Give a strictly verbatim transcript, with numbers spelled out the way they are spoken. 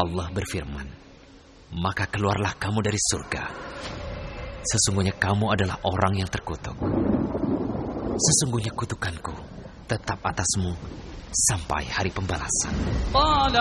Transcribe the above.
Allah berfirman, "Maka keluarlah kamu dari surga. Sesungguhnya kamu adalah orang yang terkutuk. Sesungguhnya kutukanku tetap atasmu sampai hari pembalasan." قال